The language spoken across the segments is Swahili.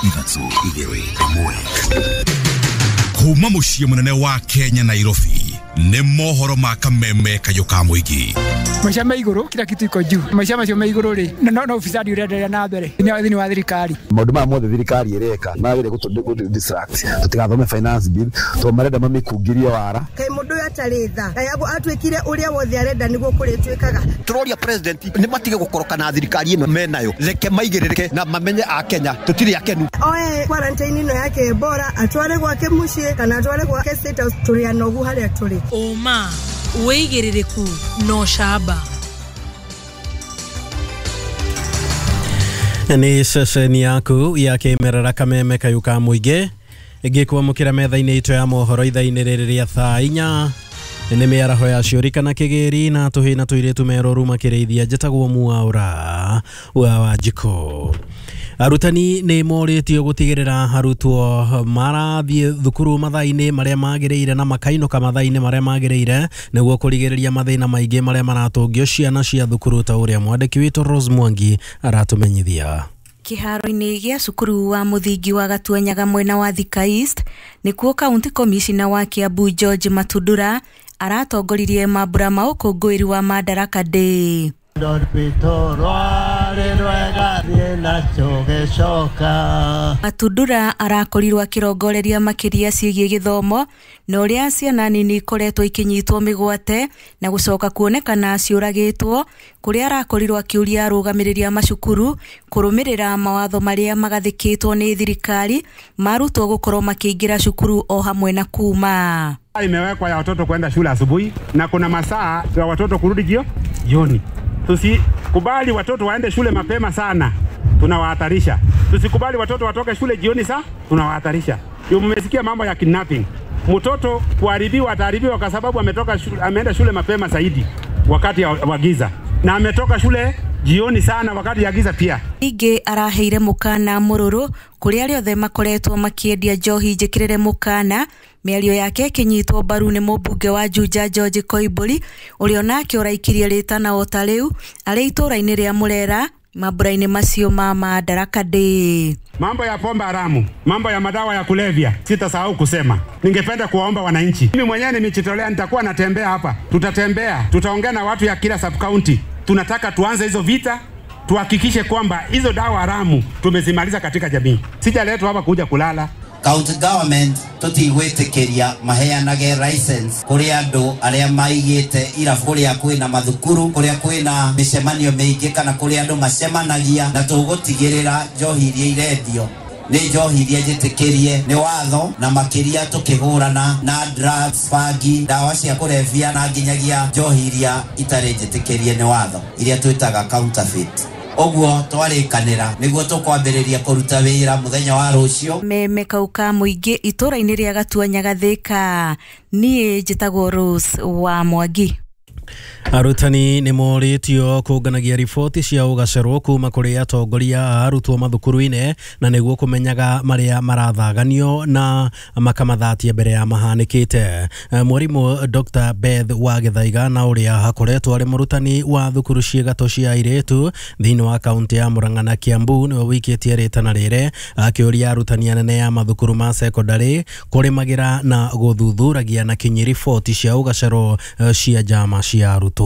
Ithatũ igĩrĩ ĩmwe. Kuma mũciĩ mũnene wa Kenya Nairobi nĩ mohoro ma kameme kayo ka mũingĩ. Maisha maiguru kila kitu iko juu. Maisha macio maiguru ri no ufisadi urendelea na mbere. Ni wa thirikari. Maundu ma mothe thirikari ireka magire gutu distract. Tutigathome finance bill to marenda mamikugiria wara. Kai mundu yataritha. Kai ago atwikire uria wothe arenda niguo kuri twikaga. Turoria president ni matige gukoroka na thirikari ino menayo. Reke maigirike na mamenye a Kenya tutiri akenu. Oe quarantine ino yake bora atware gwake mucie kana atware gwake state house turi anogu haria turi. Oma weigiririku no shaba. Ni seseni yaku ya kimerera kameme kayo ka muige igikwamukira metha-ini itu ya mohoro itha-ini riri thaa 4 ni miaraho ya ciurika na kigeri na tuhina tuiretu meroru makireithia njitagwo Muaura wa Wanjiko. Arutani ni moritio gutigirira arutwo marathie thukuru mathaini maria magiriire na makainoka mathaini maria magiriire niguo kurigiriria mathina maingi maria maratungio ciana cia thukuru ta uria mwandiki witu Rose Mwangi aratumenyithia. Kiharo-ini gia cukuru wa muthingi wa Gatuanyaga mwena wa Thika East nikuo county commissioner wa Kiambu George Matundura aratongoririe mambura ma ukungwiri wa Madaraka Day. Matundura arakorirwo akirongoreria makiria ciĩgiĩ gĩthomo na ũrĩa ciana nini ikoretwo ikinyitwo migwate na gucoka kuonekana ciũragĩtwo, kuria arakorirwo akiuria arũgamĩrĩria macukuru kurumirira mawatho maria magathikĩtwo ni thirikari marutwo gukorwo makĩingĩra cukuru o hamwe na kuma. Imewekwa ya watoto kwenda shule asubuhi na kuna masaa ya watoto kurudi jioni. Tusikubali watoto waende shule mapema sana, tunawahatarisha. Tusikubali watoto watoke shule jioni sana, tunawahatarisha. Mmesikia mambo ya kidnapping. Mtoto kuharibiwa ataharibiwa kwa sababu ameenda shule mapema zaidi wakati wa giza na ametoka shule jioni sana wakati ya giza pia. Ige araheire mukana Mururu kuria riothe makoretwo makiendia njohi njikirire mukana. Miario yake kinyitwo mbaru ni mubunge wa Juja George Koimburi uria nake uraikirie ritana ota riu ari itura-ini ria Murera mambura-ini macio ma Madaraka Day. Mambo ya pombe haramu, mambo ya madawa ya kulevya, sitasahau kusema. Ningependa kuwaomba wananchi. Mimi mwenyewe nimejitolea, nitakuwa natembea hapa. Tutatembea, tutaongea na watu ya kila sub county. Tunataka tuanze hizo vita, tuhakikishe kwamba hizo dawa haramu tumezimaliza katika jamii. Sijaletwa hapa kuja kulala. County government tutigwitikiria maheanage license kuri andu aria maigite irabu kuria kwina mathukuru kuria kwina micemanio miingi kana kuri andu macemanagia na tugutigirira njohi iria irendio ni njohi iria njitikirie ni watho na makiria tukihurana na drugs, bangi, dawa cia kulevya na nginyagia njohi iria itari njitikirie ni watho iria twitaga counterfeit. Ogwo twarikanira niguo tukwambiriria kuruta wira muthenya wa rucio. Meme kauka muingi itura-ini ria Gatuanyaga Thika. Nie njitagwo Rose wa Mwangi. Arutani ni moritio kunganagia riboti cia ugacerwo kuma kuri atongoria a arutwo mathukuru-ine na niguo kumenyaga maria marathaganio na makamathatia mbere ya mahanikite. Mwarimu Dr. Beth wa Githaiga na uria hakoretwo ari murutani wa thukuru cia gato cia airetu thiini wa kaunti ya Murang'a na Kiambu ni wikitie ritana rire akiuria arutani anene ya mathukuru ma secondary kurimagira na guthuthuragia na kinyi riboti cia ugacerwo cia jama cia arutwo.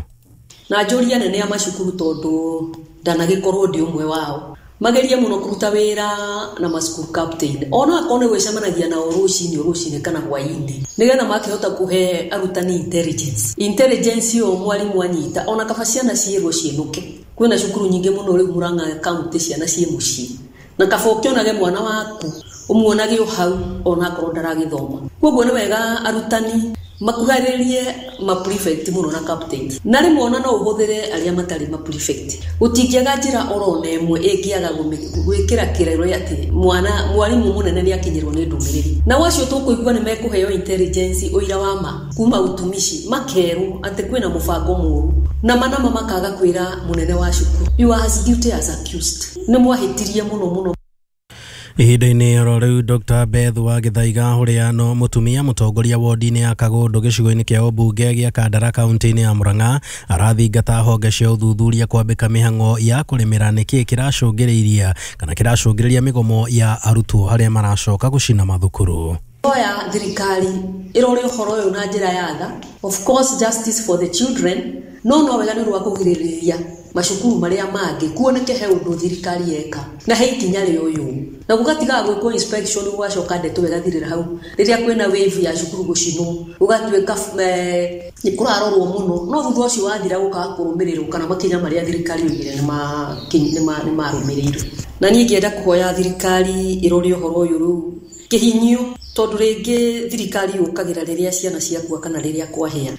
Na njuria nene ya macukuru tondu ndanagikorwo ndi umwe wao mageria muno kuruta wira na masukuru captain ona akone gwicemanagia na rucini kana hwaini nigetha makihota kuhe arutani intelligence yo mwalimu anyita ona kabaciana ciirwo cienuke. Kwina cukuru nyingi muno ri Murang'a county ciana cie muci na kabokionage mwana waku umuonage hau ona akorwo ndaragithoma. Koguo ni wega arutani makuharirie ma prefect muno na captain na rimwe ona no uhuthire aria matari ma prefect utingiaga njira oro nemwe ingiaga gwikira kirero ati mwalimu munene ni akinyirwo ni ndumiriri na wacio tukuigua ni mekuheo intelligence uira wa ma kuma utumishi makeru ati kwina mubango muru na manama makaga kwira munene wa cukuru you are as guilty as accused ni mwahitirie muno. Ihinda-inĩ oro rĩu Dr. Beth wa Gĩthaiga ũrĩa no mũtumia mũtongoria wodi-inĩ ya Kagondo gĩcigo-inĩ kĩa ũmbunge gĩa Kandara kaunti-inĩ ya Murang'a arathingata honge cia ũthuthuria kwambĩka mĩhang'o ya kũrĩmĩra nĩkĩ kĩracũngĩrĩria kana kĩracũngĩrĩria mĩgomo ya arutwo arĩa maracoka gũcina mathukuru. Oya thirikari irore ũhoro ũyũ na njĩra ya tha, of course justice for the children, no wega nĩ rwa kũgirĩrĩria macukuru marĩa mangĩ kuoneke he ũndũ thirikari yeka na he ikinya rĩo ũyũ na gũgatiga gwĩkwo inspection gũgacoka ndeto wegathirĩra hau rĩrĩa kwĩna wave ya cukuru gũcinwo ũgatuĩka nĩ kũrarorwo mũno no thutha ũcio wathira gũkaga kũrũmĩrĩrwo kana makinya marĩa thirikari yoigire nĩ marũmĩrĩirwo. Na niĩ ngĩenda kũhoya thirikari ĩrore ũhoro ũyũ rĩu kĩhinyio tondũ rĩngĩ thirikari yũkagĩra rĩrĩa ciana ciakua kana rĩrĩa kwahĩa.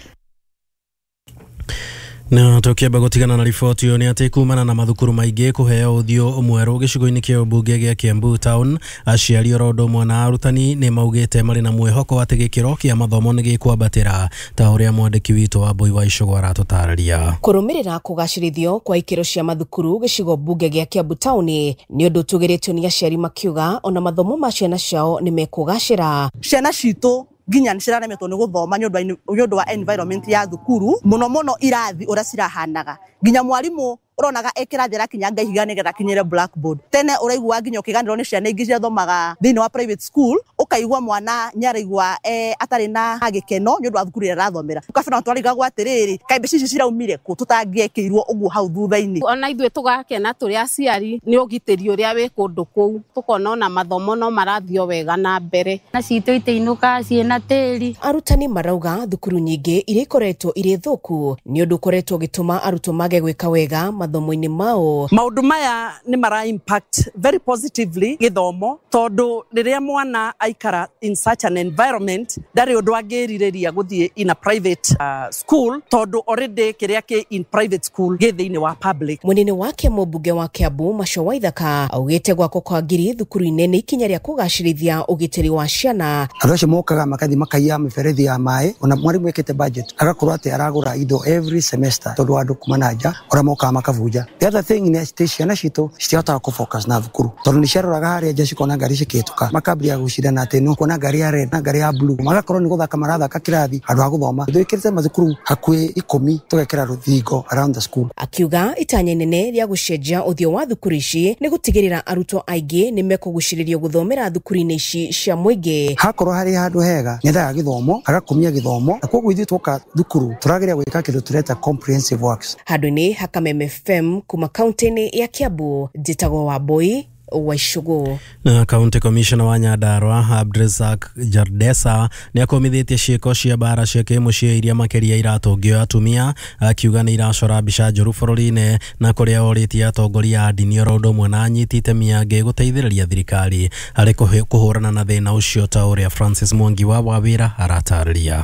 Na tukiamba gutigana na riboti yo ni ati kumana na mathukuru maingi kuheo uthio mweru gicigo-ini kia ũmbunge gĩa Kiambu Town, aciari orodo mwana arutani ni maugite mari na mwihoko ati gikiro kia mathomo ni gikwambatira ta uria mwandiki witu wa Boy wa Icũgũ aratũtarĩria. Kurumirira kugacirithio kwa ikiro cia mathukuru gicigo mbunge gĩa Kiambu Town ni undu tugeretio ni aciari makiuga ona mathomo ma ciana ciao ni mekugacira. Ciana citũ ginya niciraremetwo ni guthoma nyondo wa environment ya thukuru muno irathi ura cirahanaga ginya mwarimu uronaga ekirathira kinyanga ihiga nigetha kinyire blackboard tene uraigua ginya ukiganirwo ni ciana ingi ciathomaga thiini wa private school ukaigua mwana nyaraigua atari na gikeno nyondo wa thukuru irathomera ukabona twarigagwo atiriri kaimbe cici ciraumire ku tutangiekeirwo uguo hau thutha-ini ona ithwe tugakena turi aciari ni ugitiri uria wi kundu kuu tukona ona mathomo no marathio wega na mbere na cito iteinuka ciena tiri. Arutani marauga thukuru nyingi iria ikoretwo iri thuku ni undu koretwo gituma arutwo mage gwika wega mathomo-ini mao. Maundu maya ni mara impact very positively githomo tondu riria mwana aikara in such an environment ndari undu angiririria guthie in a private school tondu already kiria ki in private school githiini wa public. Munene wake mũmbunge wa Kiambu Masho Waithaka augite gwako kwa ngiri thukuru-ini ni ikinya ria kugacirithia ugitiri wa ciana. Athoshe mokaga makathi makaiya miberethi ya mai ona mwarimu ekete budget agakorwo ati aragura indo every semester tondu andu kumanaja ora moka makavuja. The other thing ni ciana citu citihota kufocus na thukuru tondu ni ciaroraga haria nja cikona ngari cikituka makambia gucindana ati no kuona ngari ya red na ngari ya blue magakorwo ni guthaka marathaka kirathi andu a guthoma twikirite mathukuru hakwi 10 tugekira ruthingo around the school. Akiuga itanya nene ria gucenjia uthio wa thukuru ici ni gutigirira arutwo aingi ni mekuguciririo guthomera thukuru-ini ici cia muingi. Hakorwo hari handu hega nyendaga githomo agakumia githomo na koguo ithuĩ twoka thukuru turageria gwika kindu tureta comprehensive works. Handũ-inĩ ha Kameme FM kuma kaunti-inĩ ya Kiambu, njĩtagwo wa Boy wa Icũgũ. Na County Commissioner wa Nyandarua Abdrazak Jardesa ni akomithitie ciĩko cia bara cia kĩmũciĩ iria makĩria iratũngio atumia, akiuga nĩ iracora mbica njũru bũrũri-inĩ na kũrĩa orĩtie atongoria a ndini oro ũndũ ũmwe na anyiti itemi angĩ gũteithĩrĩria thirikari harĩ kũhũrana na thĩna ũcio ta ũrĩa Francis Mwangi wa Wawĩra aratarĩria.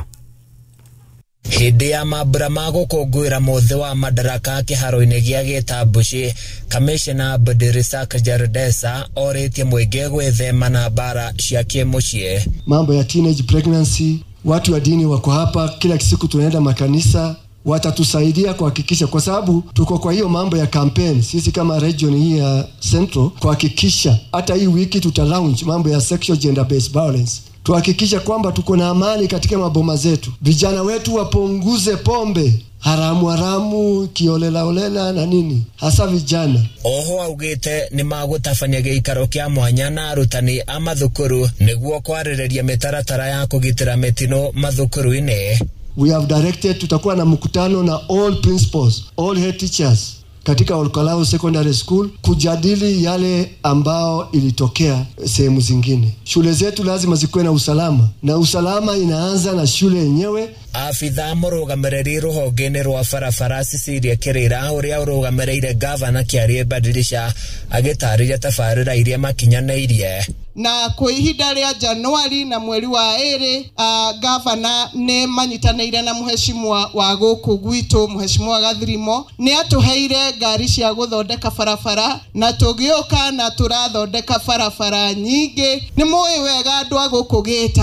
Hindi ya mambura ma gũkũngũĩra mũthĩ wa Madaraka kĩharo-inĩ gĩa Gĩtambũci, Commissioner Abdrazak Jardesa orĩtie mũingĩ gwĩthema na bara cia kĩmũciĩ. Mambo ya teenage pregnancy, watu wa dini wako hapa, kila siku tunaenda makanisa, watatusaidia kuhakikisha, kwa sababu tuko kwa hiyo mambo ya campaign sisi kama region hii ya Central, kuhakikisha hata hii wiki tutalaunch mambo ya sexual gender based violence, tuhakikisha kwamba tuko na amani katika maboma zetu, vijana wetu wapunguze pombe haramu kiolela na nini, hasa vijana. Oho augite ni magũtabania gĩikaro kĩa mwanya na arutani a mathukuru nĩguo kwarĩrĩria mĩtaratara ya kũgitĩra mĩtino mathukuru-inĩ. We have directed tutakuwa na mkutano na all principals, all head teachers katika Olkalau Secondary School kujadili yale ambao ilitokea sehemu zingine. Shule zetu lazima zikuwe na usalama, na usalama inaanza na shule yenyewe. Afitha mũrũgamĩrĩri rũhonge-inĩ rwa barabara Cecilia Kĩrĩra ũrĩa ũrũgamĩrĩire gavana Kĩarĩ Badilisha agĩtarĩria tabarĩra iria makinyanĩirie. Na kwa ihinda rĩa Januari na mweri wa ĩrĩ gavana nĩ manyitanĩire na mheshimiwa wa gũkũ gwitũ mheshimiwa Gathirimo nĩ atuheire ngari cia gũthondeka barabara na tũgĩũka na tũrathondeka barabara nyingĩ. Nĩ mũĩ wega andũ a gũkũ Gĩta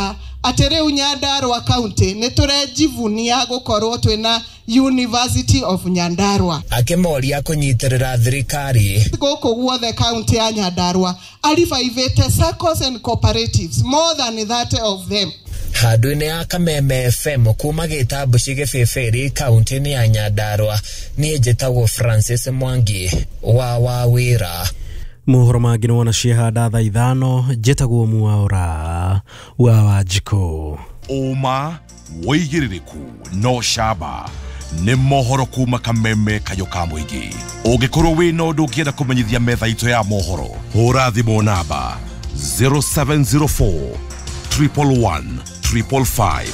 atere Nyandarua County niturejivunia gukorwo twina University of Nyandarua. Akimoria kunyitirira thirikari Goko guothe county ya Nyandarua alivaivete SACCOs and cooperatives, more than 30 of them. Handũ-inĩ ya Kameme FM kuma gĩtambu cigĩbĩbĩri kaunti-inĩ ya Nyandarua, niĩ njĩtagwo Francis Mwangi wa wĩra. Mohoro mangĩ nĩ ciahanda thaa 5 njĩtagwo Mwaura wa Wanjikũ. Uma woigĩrĩrĩku no camba nĩ mohoro kuma Kameme kayo ka mũingĩ. Ũngĩkorwo wĩ na ũndũ ũngĩenda kũmenyithia metha itũ ya mohoro, hũra thimũ namba 0704 111 555.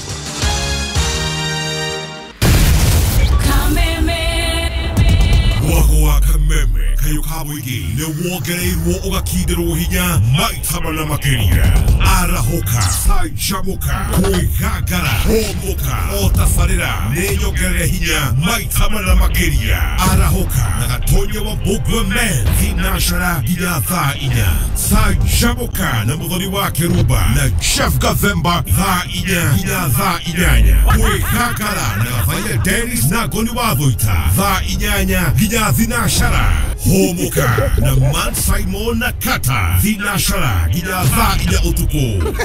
Wagwa Kameme kayo ka mũingĩ nĩ wongereirwo ũgakinderwo hinya maita mana makĩria. Arahoka, canjamũka, kwĩgangara, homoka, o tabarĩra nĩ nyongerere hinya maita mana makĩria. Arahoka na gatonye wa Mbugua Men thinacara nginya thaa 4. Canjamũka na mũthoni wa Keruba na Chef Gathemba thaa 4 nginya thaa 8. Kwĩgangara na Gathaiya Dennis na Ngoni wa Thũita thaa 8 nginya thinacara. Homoka na Man Simon na Kata thinacara nginya thaa 4 utuku.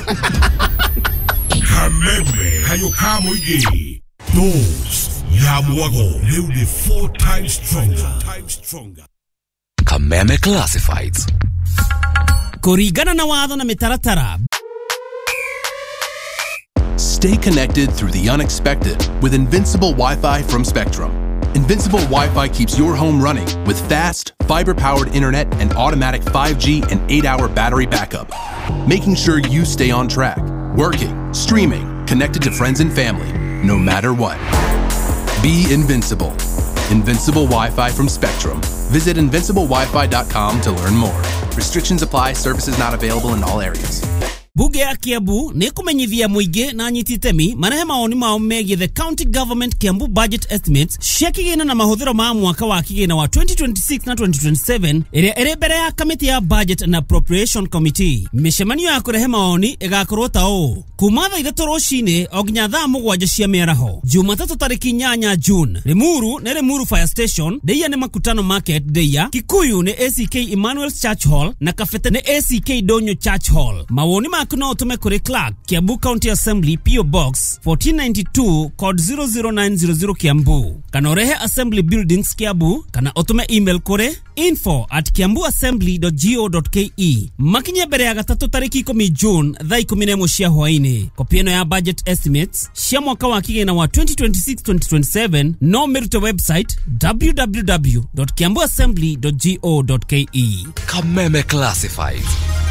Kameme kayo ka mũingĩ. Dose ya Mwago rĩu nĩ 4 times stronger. Kameme Classifieds. Kũringana na watho na mĩtaratara. Stay connected through the unexpected with Invincible Wi-Fi from Spectrum. Invincible Wi-Fi keeps your home running with fast, fiber-powered internet and automatic 5G and 8-hour battery backup, making sure you stay on track, working, streaming, connected to friends and family, no matter what. Be invincible. Invincible Wi-Fi from Spectrum. Visit invinciblewifi.com to learn more. Restrictions apply. Services not available in all areas. Bunge ya Kiambu nĩ kũmenyithia mũingĩ na anyiti itemi marehe maoni mao megiĩ the County Government Kiambu Budget Estimates cia kĩgĩna na mahũthĩro ma mwaka wa kĩgĩna wa 2026 na 2027 ĩrĩa ĩrĩ mbere ya kamĩtĩ ya Budget and Appropriation Committee. Mĩcemanio ya kũrehe maoni ĩgakorwo ta ũũ: kuma thaa 3 rũcinĩ o nginya thaa 7 cia mĩaraho, Jumatatũ tarĩki 8 June. Limuru nĩ Limuru Fire Station, Deia nĩ Makutano Market Deia, Kikuyu nĩ ACK Emmanuel's Church Hall na Kafete nĩ ACK Donyo Church Hall. Mawoni kuna utume kuri Clark, Kiambu County Assembly, PO Box 1492 code 00900 Kiambu. Kana urehe Assembly Buildings Kiambu, kana utume email kuri info@kiambuassembly.go.ke. Makinya mbere ya gatatu tariki 10 June thaa 11 cia hwaini. Kopi ino ya budget estimates cia mwaka wa kigina wa 2026-2027 no merute website www.kiambuassembly.go.ke. Kameme Classifieds.